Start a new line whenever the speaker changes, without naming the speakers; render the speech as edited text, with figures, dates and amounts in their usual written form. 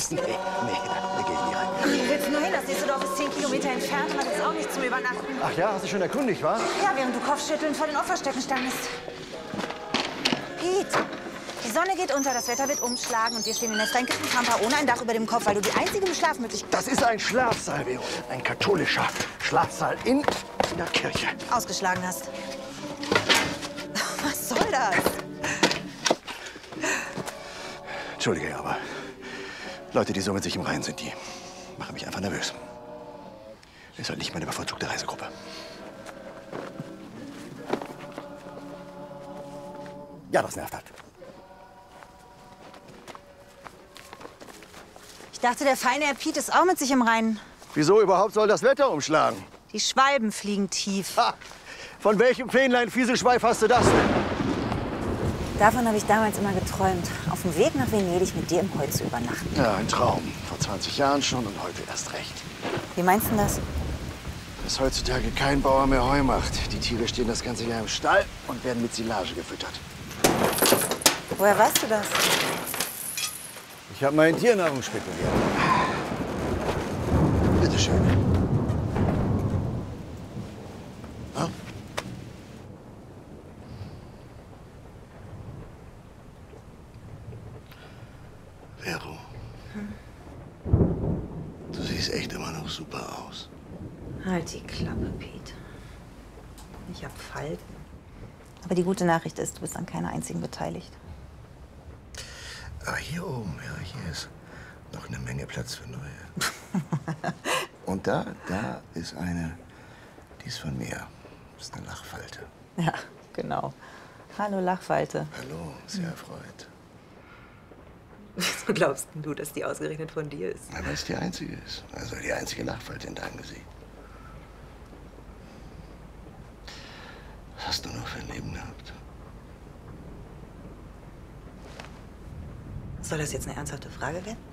was? Nee, da gehe ich nie rein.
Wie willst du nur hin? Das nächste Dorf ist 10 Kilometer entfernt und das ist auch nicht zum Übernachten.
Ach ja, hast du schon erkundigt, wa?
Ja, während du Kopfschütteln vor den Opferstöcken standest. Pete, die Sonne geht unter, das Wetter wird umschlagen und wir stehen in der fränkischen Pampa ohne ein Dach über dem Kopf, weil du die einzige Schlafmöglichkeit...
Das ist ein Schlafsaal, Vero. Ein katholischer Schlafsaal in der Kirche.
...ausgeschlagen hast. Was soll das?
Entschuldige, aber Leute, die so mit sich im Reinen sind, die machen mich einfach nervös. Ist halt nicht meine bevorzugte Reisegruppe. Ja, das nervt halt.
Ich dachte, der feine Herr Piet ist auch mit sich im Reinen.
Wieso überhaupt soll das Wetter umschlagen?
Die Schwalben fliegen tief.
Ha! Von welchem Fähnlein-Fieselschweif hast du das denn?
Davon habe ich damals immer geträumt, auf dem Weg nach Venedig mit dir im Heu zu übernachten.
Ja, ein Traum. Vor 20 Jahren schon und heute erst recht.
Wie meinst du das?
Dass heutzutage kein Bauer mehr Heu macht. Die Tiere stehen das ganze Jahr im Stall und werden mit Silage gefüttert.
Woher weißt du das?
Ich habe mal in Tiernahrung spekuliert. Bitte schön. Ja? Vero. Du siehst echt immer noch super aus.
Halt die Klappe, Pete. Ich hab Falten. Aber die gute Nachricht ist, du bist an keiner einzigen beteiligt.
Aber hier oben, ja, hier ist noch eine Menge Platz für neue. Und da ist eine, die ist von mir. Das ist eine Lachfalte.
Ja, genau. Hallo, Lachfalte.
Hallo, sehr erfreut.
Wieso glaubst du, dass die ausgerechnet von dir ist?
Na, weil es die einzige ist. Also die einzige Lachfalte in deinem Gesicht. Was hast du noch für ein Leben gehabt?
Soll das jetzt eine ernsthafte Frage werden?